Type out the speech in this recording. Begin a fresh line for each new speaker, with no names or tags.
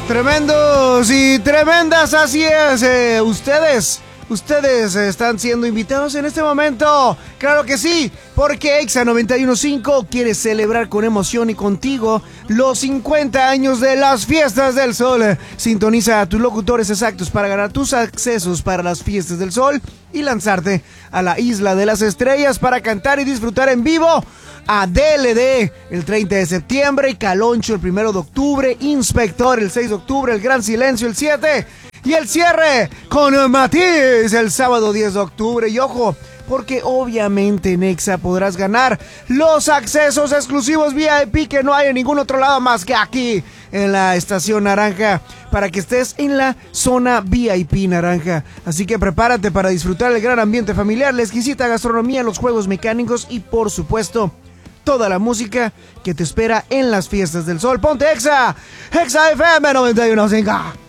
Tremendos y tremendas, así es. Ustedes están siendo invitados en este momento. Claro que sí, porque Exa 91.5 quiere celebrar con emoción y contigo los 50 años de las Fiestas del Sol. Sintoniza a tus locutores exactos para ganar tus accesos para las Fiestas del Sol y lanzarte a la Isla de las Estrellas para cantar y disfrutar en vivo a DLD el 30 de septiembre, y Caloncho el 1 de octubre, Inspector el 6 de octubre, El Gran Silencio el 7 y el cierre con Matiz el sábado 10 de octubre. Y ojo, porque obviamente en Exa podrás ganar los accesos exclusivos VIP que no hay en ningún otro lado más que aquí en la Estación Naranja, para que estés en la zona VIP naranja. Así que prepárate para disfrutar el gran ambiente familiar, la exquisita gastronomía, los juegos mecánicos y por supuesto toda la música que te espera en las Fiestas del Sol. Ponte Exa, Exa FM 91.5.